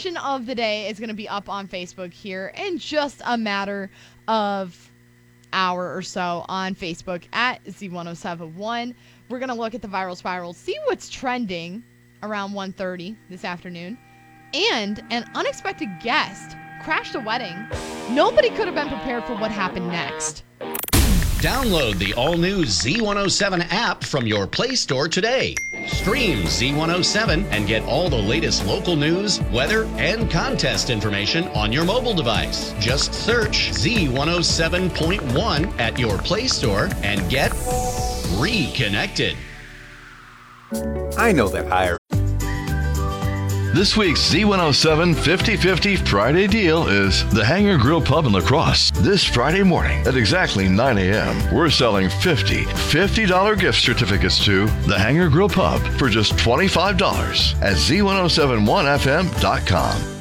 question of the day is going to be up on Facebook here in just a matter of hour or so on Facebook at Z1071. We're going to look at the viral spiral, see what's trending around 1:30 this afternoon. And an unexpected guest crashed a wedding. Nobody could have been prepared for what happened next. Download the all-new Z107 app from your Play Store today. Stream Z107 and get all the latest local news, weather, and contest information on your mobile device. Just search Z107.1 at your Play Store and get reconnected. I know that higher. This week's Z107 50/50 Friday deal is the Hangar Grill Pub in La Crosse. This Friday morning at exactly 9 a.m., we're selling $50 gift certificates to the Hangar Grill Pub for just $25 at Z1071FM.com.